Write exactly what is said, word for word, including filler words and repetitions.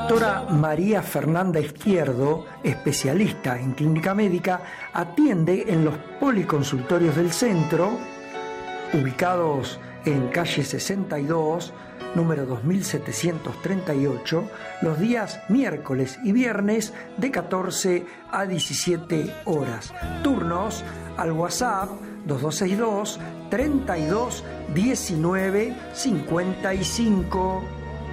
doctora María Fernanda Izquierdo, especialista en clínica médica, atiende en los policonsultorios del centro, ubicados en calle sesenta y dos, número dos mil setecientos treinta y ocho, los días miércoles y viernes de catorce a diecisiete horas. Turnos al WhatsApp dos dos seis dos, treinta y dos, diecinueve, cincuenta y cinco.